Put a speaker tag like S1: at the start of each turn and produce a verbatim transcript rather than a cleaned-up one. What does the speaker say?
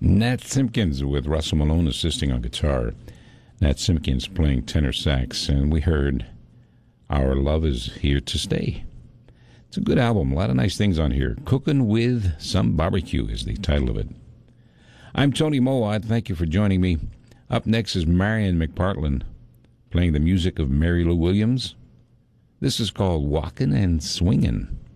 S1: Nat Simpkins with Russell Malone assisting on guitar. Nat Simpkins playing tenor sax, and we heard Our Love Is Here to Stay. It's a good album. A lot of nice things on here. Cooking with Some Barbecue is the title of it. I'm Tony Mowat. Thank you for joining me. Up next is Marion McPartland playing the music of Mary Lou Williams. This is called Walkin' and Swingin'.